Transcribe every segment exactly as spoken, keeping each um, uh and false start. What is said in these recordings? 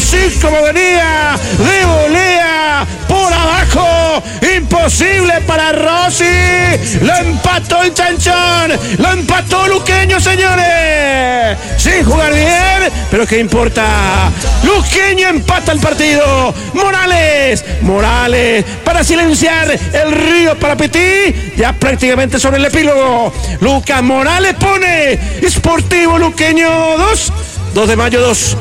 sí, como venía de volea por abajo, imposible para Rossi, lo empató el Chanchón, lo empató Luqueño, señores, sin jugar bien, pero qué importa, Luqueño empata el partido. Morales, Morales, para silenciar el Río Parapetí, ya prácticamente sobre el epílogo, Lucas Morales pone Sportivo Luqueño dos, dos de mayo dos.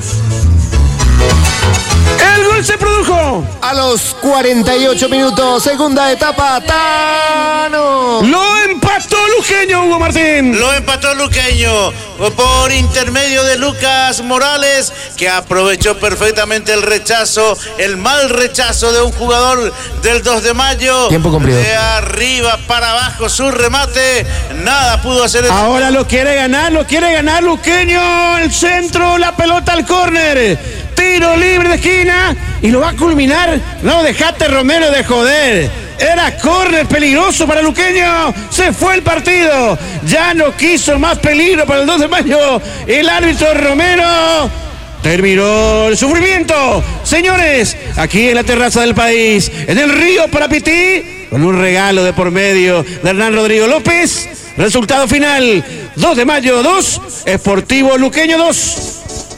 El gol se produjo a los cuarenta y ocho minutos, segunda etapa, Tano. Lo empató Luqueño, Hugo Martín. Lo empató Luqueño por intermedio de Lucas Morales, que aprovechó perfectamente el rechazo, el mal rechazo de un jugador del dos de mayo. Tiempo cumplido. De arriba para abajo su remate, nada pudo hacer. El... Ahora lo quiere ganar, lo quiere ganar Luqueño, el centro, la pelota al córner. Tiro libre de esquina y lo va a culminar. No, dejate, Romero, de joder. Era córner peligroso para Luqueño. Se fue el partido. Ya no quiso más peligro para el dos de mayo. El árbitro Romero terminó el sufrimiento. Señores, aquí en la terraza del país, en el Río Parapetí, con un regalo de por medio de Hernán Rodrigo López. Resultado final: dos de mayo dos, Sportivo Luqueño dos.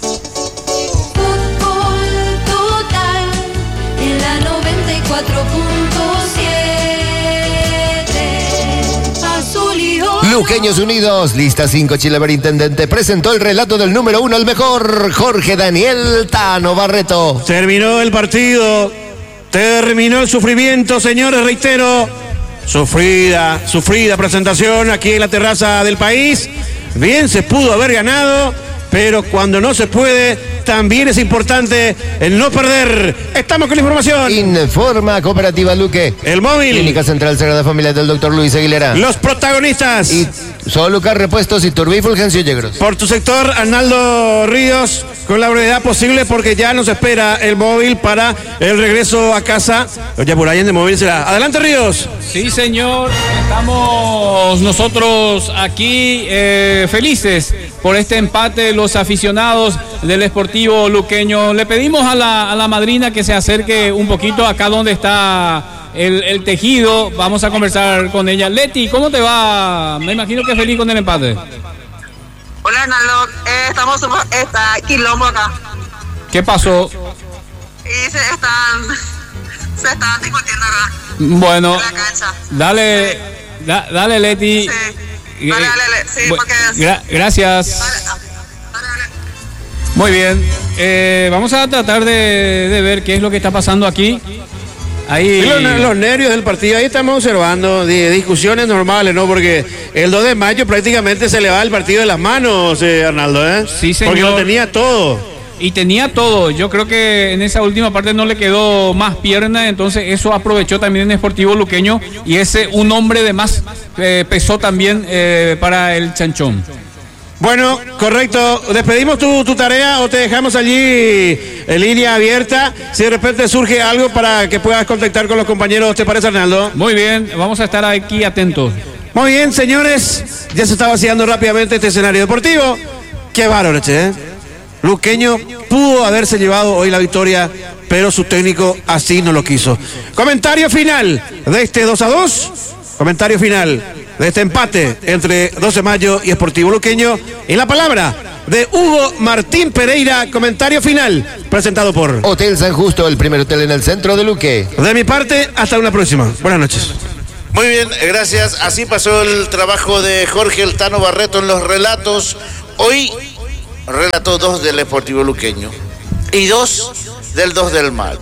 Luqueños Unidos, lista cinco, Chilever Intendente, presentó el relato del número uno, el mejor, Jorge Daniel Tano Barreto. Terminó el partido, terminó el sufrimiento, señores, reitero, sufrida, sufrida presentación aquí en la terraza del país. Bien se pudo haber ganado, pero cuando no se puede, también es importante el no perder. Estamos con la información. Informa Cooperativa Luque. El móvil. Clínica Central Sagrada Familia del doctor Luis Aguilera. Los protagonistas. Y Solucar Repuestos y Turbí Fulgencio Yegros. Por tu sector, Arnaldo Ríos, con la brevedad posible, porque ya nos espera el móvil para el regreso a casa. Oye, por ahí en el móvil será. Adelante, Ríos. Sí, señor. Estamos nosotros aquí eh, felices por este empate. Los aficionados del Sportivo Luqueño. Le pedimos a la, a la madrina que se acerque un poquito acá donde está el, el tejido. Vamos a conversar con ella. Leti, ¿cómo te va? Me imagino que feliz con el empate. Hola, Arnaldo. Eh, estamos está quilombo acá. ¿Qué pasó? Y se están se están discutiendo acá. Bueno, en la cancha. dale, da, dale, Leti. Sí. Dale, dale, dale. Sí, porque gra- gracias. Dale, dale, dale. Muy bien, eh, vamos a tratar de, de ver qué es lo que está pasando aquí. Ahí... Los, los nervios del partido, ahí estamos observando de discusiones normales, ¿no? Porque el dos de mayo prácticamente se le va el partido de las manos, eh, Arnaldo, ¿eh? Sí, señor. Porque lo tenía todo. Y tenía todo, yo creo que en esa última parte no le quedó más pierna, entonces eso aprovechó también en Sportivo Luqueño y ese un hombre de más eh, pesó también eh, para el Chanchón. Bueno, correcto. ¿Despedimos tu, tu tarea o te dejamos allí en línea abierta? Si de repente surge algo para que puedas contactar con los compañeros, ¿te parece, Arnaldo? Muy bien, vamos a estar aquí atentos. Muy bien, señores. Ya se está vaciando rápidamente este escenario deportivo. Qué bárbaro, che, ¿eh? Luqueño pudo haberse llevado hoy la victoria, pero su técnico así no lo quiso. Comentario final de este dos a dos. Comentario final de este empate entre dos de mayo y Sportivo Luqueño. Y la palabra de Hugo Martín Pereira, comentario final, presentado por Hotel San Justo, el primer hotel en el centro de Luque. De mi parte, hasta una próxima. Buenas noches. Muy bien, gracias. Así pasó el trabajo de Jorge El Tano Barreto en los relatos. Hoy relató dos del Sportivo Luqueño y dos del dos del mayo.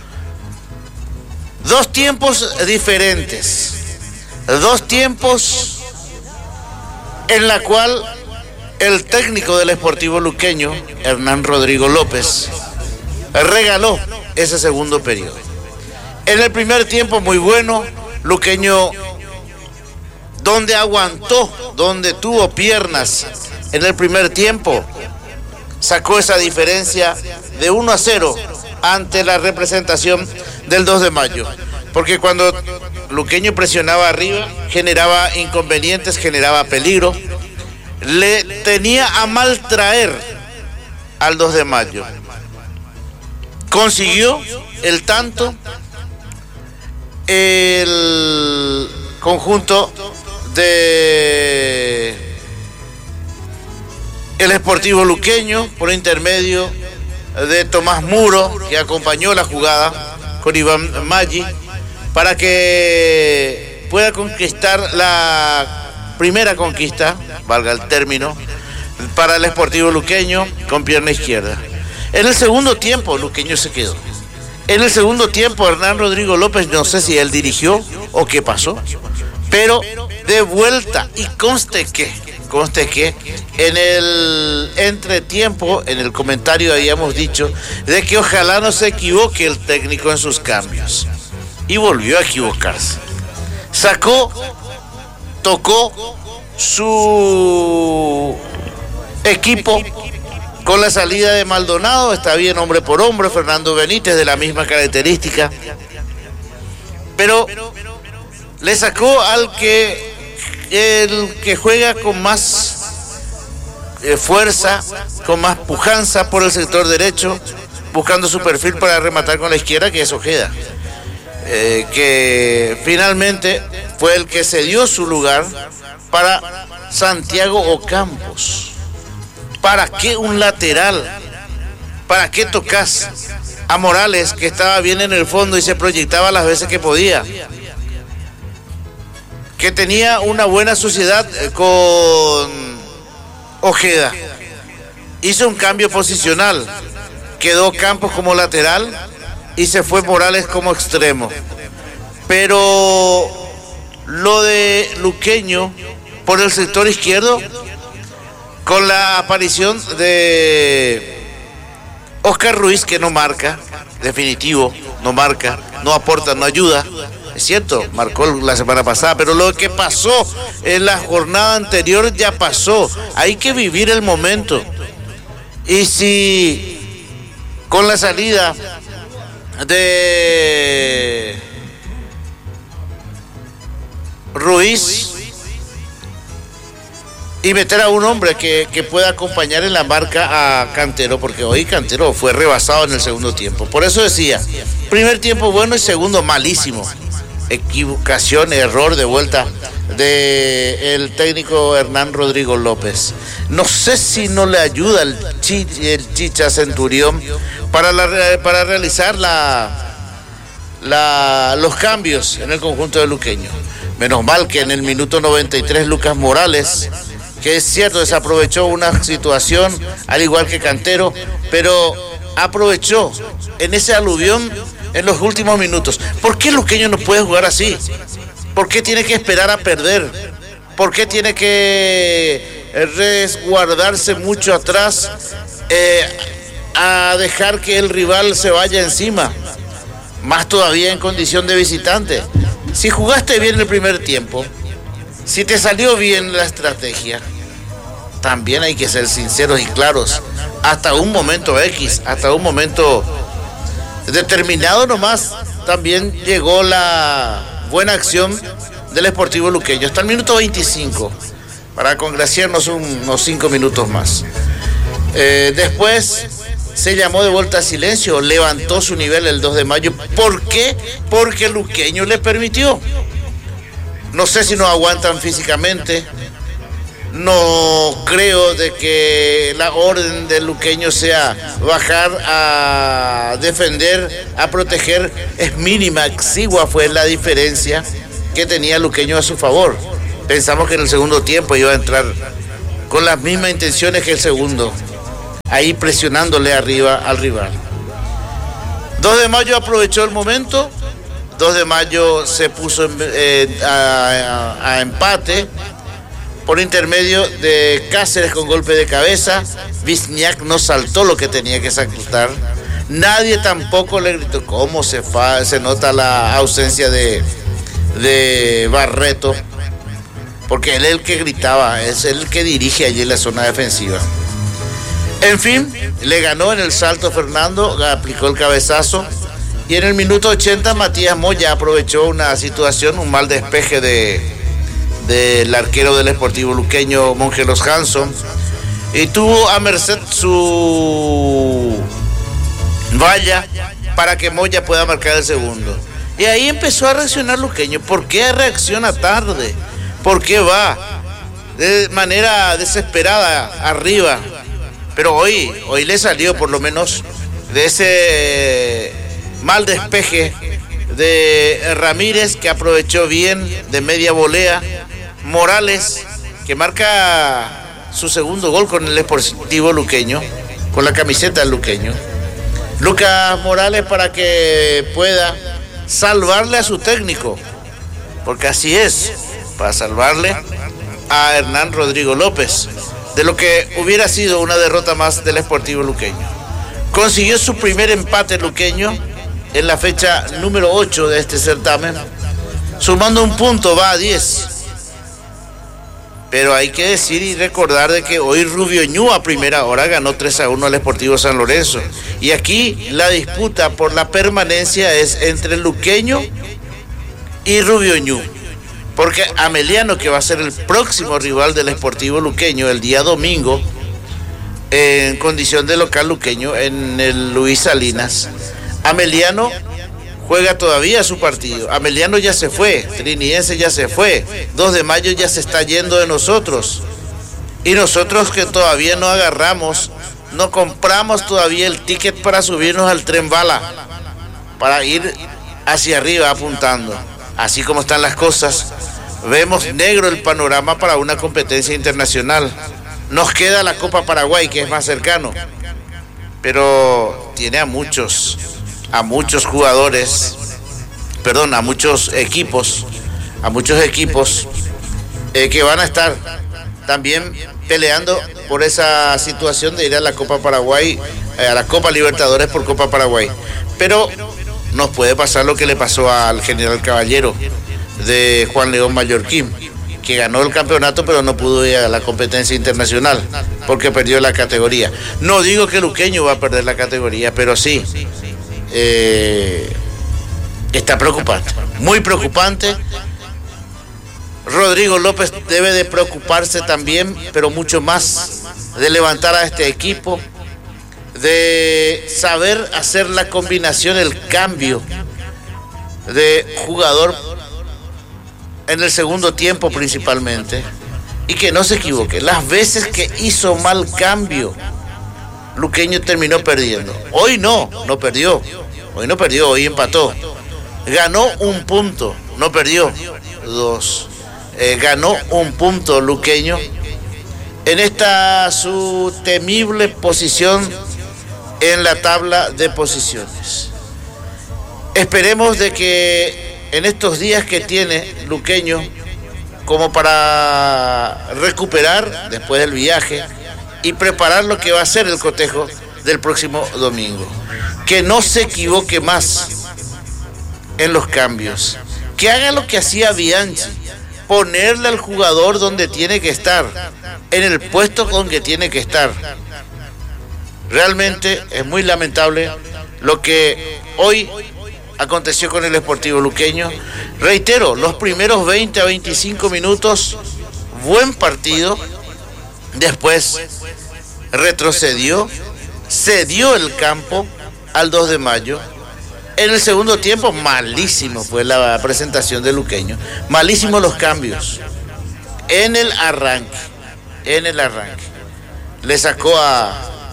Dos tiempos diferentes. Dos tiempos en la cual el técnico del Sportivo Luqueño, Hernán Rodrigo López, regaló ese segundo periodo. En el primer tiempo muy bueno, Luqueño, donde aguantó, donde tuvo piernas en el primer tiempo, sacó esa diferencia de uno a cero ante la representación del dos de mayo. Porque cuando Luqueño presionaba arriba, generaba inconvenientes, generaba peligro, le tenía a mal traer al dos de mayo. consiguió el tanto el conjunto de el Sportivo Luqueño por intermedio de Tomás Muro, que acompañó la jugada con Iván Maggi para que pueda conquistar la primera conquista, valga el término, para el Sportivo Luqueño con pierna izquierda. En el segundo tiempo, Luqueño se quedó. En el segundo tiempo, Hernán Rodrigo López, no sé si él dirigió o qué pasó, pero de vuelta, y conste que, conste que en el entretiempo, en el comentario habíamos dicho de que ojalá no se equivoque el técnico en sus cambios. Y volvió a equivocarse. Sacó, tocó su equipo con la salida de Maldonado, está bien hombre por hombre, Fernando Benítez de la misma característica, pero le sacó al que el que juega con más eh, fuerza, con más pujanza por el sector derecho, buscando su perfil para rematar con la izquierda, que es Ojeda, eh, que finalmente fue el que cedió su lugar para Santiago Ocampos. ¿Para qué un lateral? ¿Para qué tocas a Morales, que estaba bien en el fondo y se proyectaba las veces que podía? Que tenía una buena sociedad con Ojeda. Hizo un cambio posicional. Quedó Campos como lateral y se fue Morales como extremo. Pero lo de Luqueño por el sector izquierdo, con la aparición de Oscar Ruiz, que no marca, definitivo, no marca, no aporta, no ayuda. Es cierto, marcó la semana pasada, pero lo que pasó en la jornada anterior ya pasó. Hay que vivir el momento. Y si con la salida de Ruiz y meter a un hombre que, que pueda acompañar en la marca a Cantero, porque hoy Cantero fue rebasado en el segundo tiempo. Por eso decía, primer tiempo bueno y segundo malísimo. Equivocación, error de vuelta del técnico Hernán Rodrigo López. No sé si no le ayuda el, chi, el Chicha Centurión para, la, para realizar la, la, los cambios en el conjunto de Luqueño. Menos mal que en el minuto noventa y tres Lucas Morales, que es cierto, desaprovechó una situación, al igual que Cantero, pero aprovechó en ese aluvión en los últimos minutos. ¿Por qué Luqueño no puede jugar así? ¿Por qué tiene que esperar a perder? ¿Por qué tiene que resguardarse mucho atrás, eh, a dejar que el rival se vaya encima? Más todavía en condición de visitante. Si jugaste bien el primer tiempo, si te salió bien la estrategia, también hay que ser sinceros y claros. Hasta un momento X, hasta un momento determinado nomás, también llegó la buena acción del Sportivo Luqueño. Hasta el minuto veinticinco, para congraciarnos unos cinco minutos más. Eh, después se llamó de vuelta a silencio, levantó su nivel el dos de mayo. ¿Por qué? Porque Luqueño le permitió. No sé si no aguantan físicamente. No creo de que la orden del Luqueño sea bajar a defender, a proteger. Es mínima, exigua fue la diferencia que tenía Luqueño a su favor. Pensamos que en el segundo tiempo iba a entrar con las mismas intenciones que el segundo, ahí presionándole arriba al rival. dos de mayo aprovechó el momento. dos de mayo se puso eh, a, a, a empate por intermedio de Cáceres con golpe de cabeza. Wisniak no saltó lo que tenía que saltar. Nadie tampoco le gritó. ¿Cómo se, fa, se nota la ausencia de, de Barreto? Porque él es el que gritaba, es el que dirige allí en la zona defensiva. En fin, le ganó en el salto Fernando, aplicó el cabezazo. Y en el minuto ochenta Matías Moya aprovechó una situación, un mal despeje de, del arquero del Sportivo Luqueño, Mongelos Hanson, y tuvo a merced su vaya para que Moya pueda marcar el segundo. Y ahí empezó a reaccionar Luqueño. ¿Por qué reacciona tarde? ¿Por qué va de manera desesperada arriba? Pero hoy, hoy le salió por lo menos de ese mal despeje de Ramírez, que aprovechó bien de media volea. Morales, que marca su segundo gol con el Sportivo Luqueño, con la camiseta del Luqueño. Lucas Morales, para que pueda salvarle a su técnico, porque así es, para salvarle a Hernán Rodrigo López de lo que hubiera sido una derrota más del Sportivo Luqueño. Consiguió su primer empate Luqueño en la fecha número ocho de este certamen, sumando un punto, va a diez. Pero hay que decir y recordar de que hoy Rubio Ñu a primera hora ganó tres a uno al Sportivo San Lorenzo. Y aquí la disputa por la permanencia es entre Luqueño y Rubio Ñu. Porque Ameliano, que va a ser el próximo rival del Sportivo Luqueño el día domingo, en condición de local Luqueño, en el Luis Salinas, Ameliano juega todavía su partido. Ameliano ya se fue, Trinidense ya se fue, dos de mayo ya se está yendo de nosotros. Y nosotros que todavía no agarramos, no compramos todavía el ticket para subirnos al tren bala, para ir hacia arriba apuntando. Así como están las cosas, vemos negro el panorama para una competencia internacional. Nos queda la Copa Paraguay, que es más cercano, pero tiene a muchos... a muchos jugadores, perdón, a muchos equipos, a muchos equipos eh, que van a estar también peleando por esa situación de ir a la Copa Paraguay, eh, a la Copa Libertadores por Copa Paraguay. Pero nos puede pasar lo que le pasó al General Caballero de Juan León Mallorquín, que ganó el campeonato pero no pudo ir a la competencia internacional porque perdió la categoría. No digo que Luqueño va a perder la categoría, pero sí, Eh, está preocupante, muy preocupante. Rodrigo López debe de preocuparse también, pero mucho más, de levantar a este equipo, de saber hacer la combinación, el cambio de jugador en el segundo tiempo principalmente, y que no se equivoque. Las veces que hizo mal cambio, Luqueño terminó perdiendo. Hoy no, no perdió. Hoy no perdió, hoy empató. Ganó un punto, no perdió dos. Eh, ganó un punto Luqueño en esta su temible posición en la tabla de posiciones. Esperemos de que en estos días que tiene Luqueño como para recuperar después del viaje y preparar lo que va a ser el cotejo del próximo domingo. Que no se equivoque más en los cambios. Que haga lo que hacía Bianchi, ponerle al jugador donde tiene que estar, en el puesto con que tiene que estar. Realmente es muy lamentable lo que hoy aconteció con el Sportivo Luqueño. Reitero, los primeros veinte a veinticinco minutos, buen partido. Después retrocedió, cedió el campo al dos de mayo. En el segundo tiempo, malísimo fue la presentación de Luqueño, malísimos los cambios. En el arranque, en el arranque, le sacó a,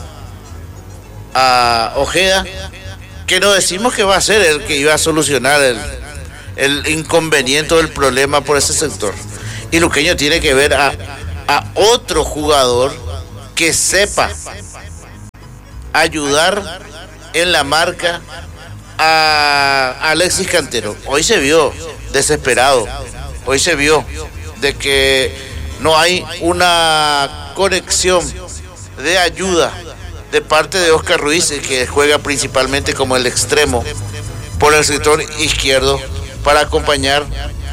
a Ojeda, que no decimos que va a ser el que iba a solucionar el, el inconveniente o el problema por ese sector. Y Luqueño tiene que ver a, a otro jugador que sepa ayudar en la marca a Alexis Cantero. Hoy se vio desesperado, hoy se vio de que no hay una conexión de ayuda de parte de Oscar Ruiz, que juega principalmente como el extremo por el sector izquierdo para acompañar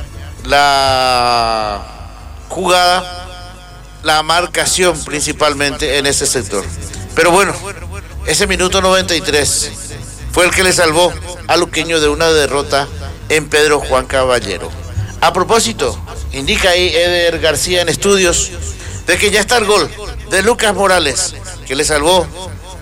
la jugada, la marcación principalmente en ese sector. Pero bueno, ese minuto noventa y tres fue el que le salvó a Luqueño de una derrota en Pedro Juan Caballero. A propósito, indica ahí Eder García en estudios de que ya está el gol de Lucas Morales, que le salvó